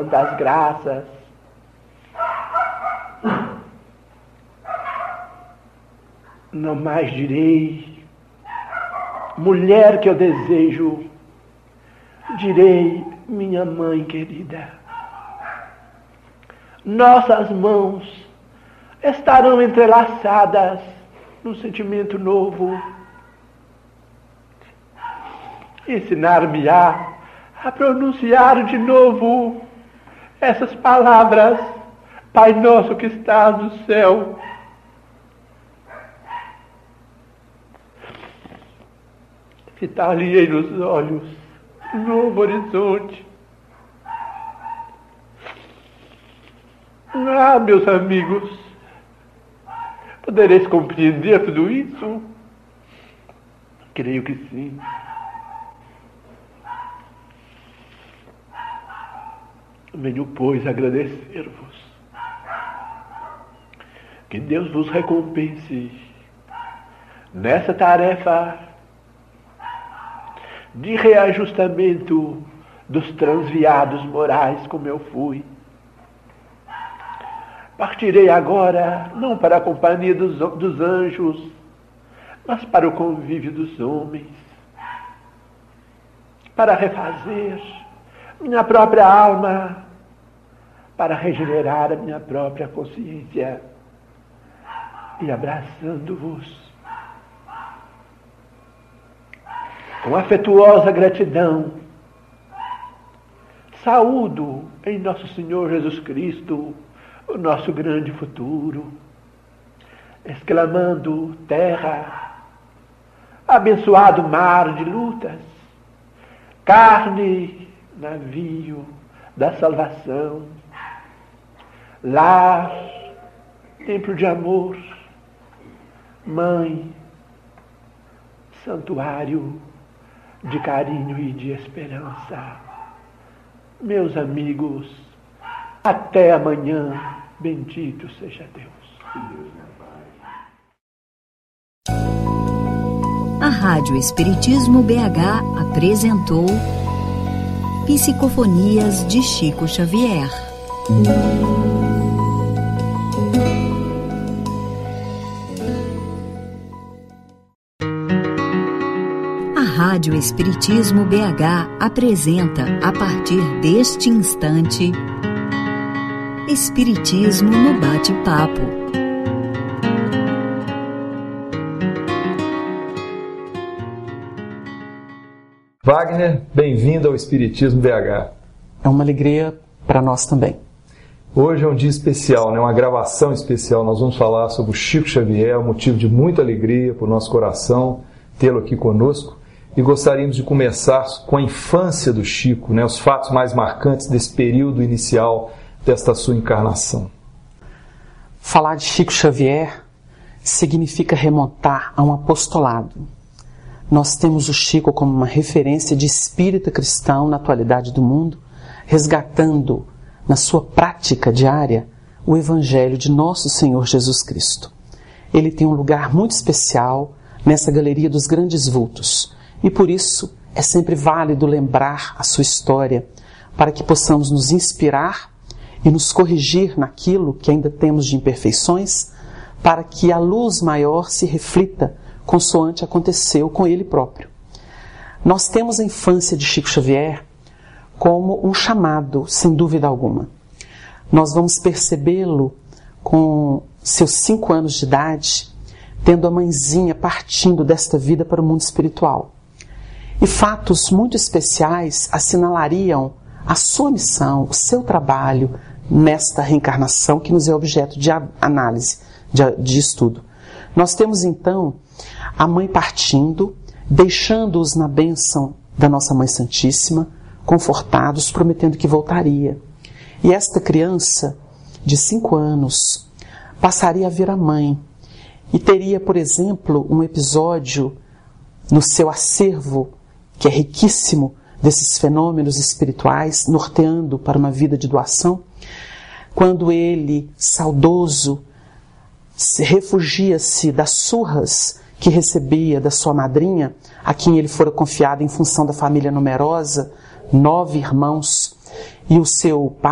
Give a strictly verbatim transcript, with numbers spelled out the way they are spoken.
das graças. Não mais direi, mulher que eu desejo, direi, minha mãe querida. Nossas mãos estarão entrelaçadas num sentimento novo. Ensinar-me-á a pronunciar de novo essas palavras: Pai nosso que estás no céu. Fitar-lhe-ei nos olhos um novo horizonte. Ah, meus amigos, podereis compreender tudo isso? Creio que sim. Venho, pois, agradecer-vos. Que Deus vos recompense nessa tarefa de reajustamento dos transviados morais como eu fui. Partirei agora, não para a companhia dos, dos anjos, mas para o convívio dos homens, para refazer minha própria alma, para regenerar a minha própria consciência, e abraçando-vos com afetuosa gratidão, saúdo em nosso Senhor Jesus Cristo o nosso grande futuro, exclamando: terra, abençoado mar de lutas, carne, navio da salvação, lar, templo de amor, mãe, santuário de carinho e de esperança. Meus amigos, até amanhã, bendito seja Deus. A Rádio Espiritismo B H apresentou Psicofonias de Chico Xavier. A Rádio Espiritismo B H apresenta, a partir deste instante, Espiritismo no Bate-Papo. Wagner, bem-vindo ao Espiritismo B H. É uma alegria para nós também. Hoje é um dia especial, né? Uma gravação especial. Nós vamos falar sobre o Chico Xavier, um motivo de muita alegria para o nosso coração tê-lo aqui conosco. E gostaríamos de começar com a infância do Chico, né? Os fatos mais marcantes desse período inicial desta sua encarnação. Falar de Chico Xavier significa remontar a um apostolado. Nós temos o Chico como uma referência de espírita cristão na atualidade do mundo, resgatando na sua prática diária o Evangelho de nosso Senhor Jesus Cristo. Ele tem um lugar muito especial nessa galeria dos grandes vultos e por isso é sempre válido lembrar a sua história para que possamos nos inspirar e nos corrigir naquilo que ainda temos de imperfeições, para que a luz maior se reflita consoante aconteceu com ele próprio. Nós temos a infância de Chico Xavier como um chamado, sem dúvida alguma. Nós vamos percebê-lo com seus cinco anos de idade, tendo a mãezinha partindo desta vida para o mundo espiritual. E fatos muito especiais assinalariam a sua missão, o seu trabalho nesta reencarnação que nos é objeto de análise, de, de estudo. Nós temos então a mãe partindo, deixando-os na bênção da nossa Mãe Santíssima, confortados, prometendo que voltaria. E esta criança de cinco anos passaria a ver a mãe e teria, por exemplo, um episódio no seu acervo, que é riquíssimo desses fenômenos espirituais, norteando para uma vida de doação, quando ele, saudoso, refugia-se das surras que recebia da sua madrinha, a quem ele fora confiado em função da família numerosa, nove irmãos, e o seu pai